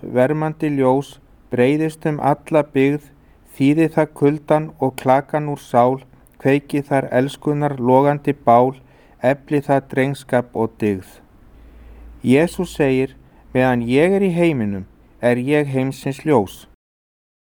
vermandi ljós, breiðist alla byggð, þýði það kuldan og klakan úr sál, kveiki þar elskunar logandi bál, efli það drengskap og dygð. Jesús segir, meðan ég í heiminum, ég heimsins ljós.